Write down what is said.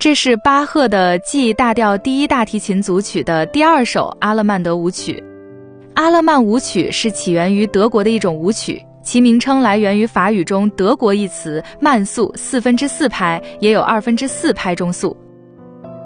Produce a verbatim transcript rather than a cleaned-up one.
这是巴赫的 G 大调第一大提琴组曲的第二首阿勒曼德舞曲。阿勒曼舞曲是起源于德国的一种舞曲，其名称来源于法语中德国一词慢速四分之四拍，也有二分之四拍中速。